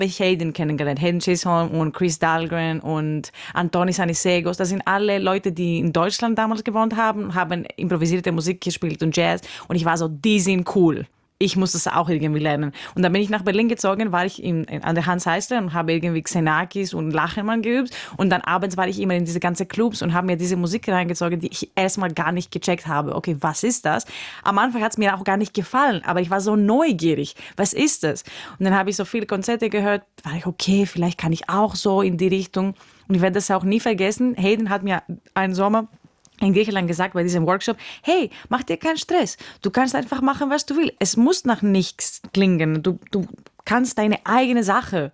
ich Hayden kennengelernt. Hayden Chisholm und Chris Dahlgren und Anthony Sanisegos. Das sind alle Leute, die in Deutschland damals gewohnt haben, haben improvisierte Musik gespielt und Jazz. Und ich war so, die sind cool. Ich muss das auch irgendwie lernen. Und dann bin ich nach Berlin gezogen, war ich an der Hans Eisler und habe irgendwie Xenakis und Lachenmann geübt. Und dann abends war ich immer in diese ganzen Clubs und habe mir diese Musik reingezogen, die ich erstmal gar nicht gecheckt habe. Okay, was ist das? Am Anfang hat es mir auch gar nicht gefallen, aber ich war so neugierig. Was ist das? Und dann habe ich so viele Konzerte gehört, war ich, okay, vielleicht kann ich auch so in die Richtung. Und ich werde das auch nie vergessen. Hayden hat mir einen Sommer in Griechenland gesagt bei diesem Workshop, hey, mach dir keinen Stress. Du kannst einfach machen, was du willst. Es muss nach nichts klingen. Du kannst deine eigene Sache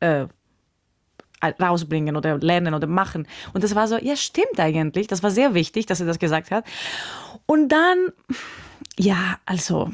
rausbringen oder lernen oder machen. Und das war so, ja, stimmt eigentlich. Das war sehr wichtig, dass er das gesagt hat. Und dann, ja, also,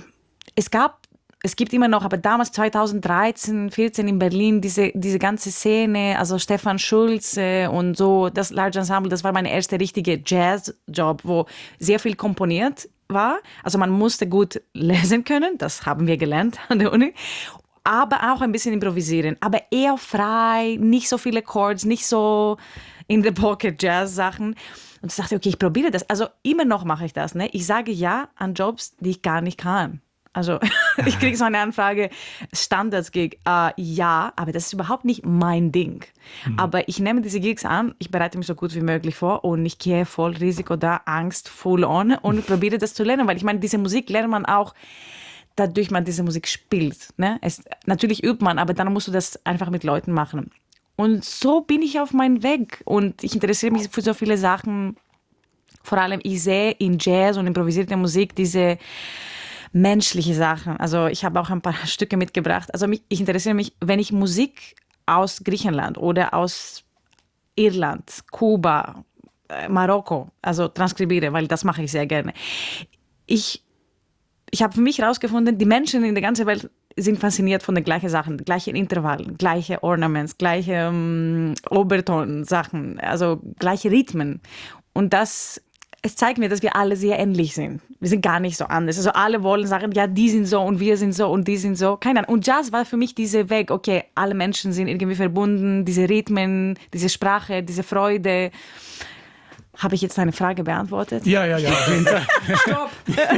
es gibt immer noch, aber damals 2013, 14 in Berlin, diese ganze Szene, also Stefan Schulze und so, das Large Ensemble, das war meine erste richtige Jazz-Job, wo sehr viel komponiert war. Also man musste gut lesen können, das haben wir gelernt an der Uni, aber auch ein bisschen improvisieren, aber eher frei, nicht so viele Chords, nicht so in the pocket Jazz-Sachen. Und ich dachte, okay, ich probiere das. Also immer noch mache ich das. Ne? Ich sage ja an Jobs, die ich gar nicht kann. Also ich kriege so eine Anfrage, Standards-Gig, ja, aber das ist überhaupt nicht mein Ding. Aber ich nehme diese Gigs an, ich bereite mich so gut wie möglich vor und ich gehe voll Risiko da, Angst, full on und probiere das zu lernen, weil ich meine, diese Musik lernt man auch, dadurch man diese Musik spielt. Ne? Natürlich übt man, aber dann musst du das einfach mit Leuten machen. Und so bin ich auf meinem Weg und ich interessiere mich für so viele Sachen. Vor allem, ich sehe in Jazz und improvisierter Musik diese menschliche Sachen. Also ich habe auch ein paar Stücke mitgebracht. Also ich interessiere mich, wenn ich Musik aus Griechenland oder aus Irland, Kuba, Marokko, also transkribiere, weil das mache ich sehr gerne. Ich habe für mich herausgefunden, die Menschen in der ganzen Welt sind fasziniert von den gleichen Sachen, gleichen Intervallen, gleiche Ornaments, gleiche Oberton-Sachen, also gleiche Rhythmen. Und es zeigt mir, dass wir alle sehr ähnlich sind. Wir sind gar nicht so anders. Also alle wollen sagen, ja, die sind so und wir sind so und die sind so. Keine Ahnung. Und Jazz war für mich dieser Weg, okay, alle Menschen sind irgendwie verbunden, diese Rhythmen, diese Sprache, diese Freude. Habe ich jetzt deine Frage beantwortet? Ja, auf jeden Fall. Stopp!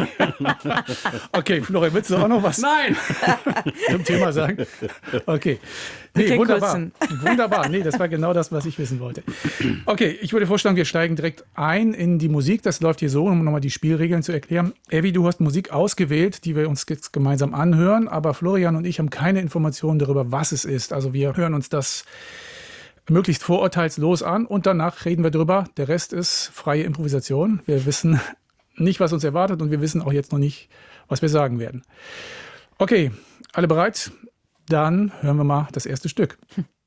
Okay, Florian, willst du auch noch was zum Thema sagen? Okay. Nee, Okay, wunderbar. kurzen. Wunderbar. Nee, das war genau das, was ich wissen wollte. Okay, ich würde vorschlagen, wir steigen direkt ein in die Musik. Das läuft hier so, um nochmal die Spielregeln zu erklären. Evi, du hast Musik ausgewählt, die wir uns jetzt gemeinsam anhören, aber Florian und ich haben keine Informationen darüber, was es ist. Also wir hören uns das möglichst vorurteilslos an und danach reden wir drüber. Der Rest ist freie Improvisation. Wir wissen nicht, was uns erwartet und wir wissen auch jetzt noch nicht, was wir sagen werden. Okay, alle bereit? Dann hören wir mal das erste Stück.